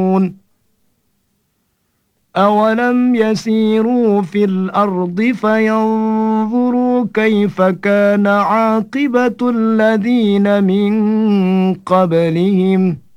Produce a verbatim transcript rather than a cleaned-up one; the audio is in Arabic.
أَوَلَمْ يَسِيرُوا فِي الْأَرْضِ فَيَنظُرُوا كَيْفَ كَانَ عَاقِبَةُ الَّذِينَ مِن قَبْلِهِمْ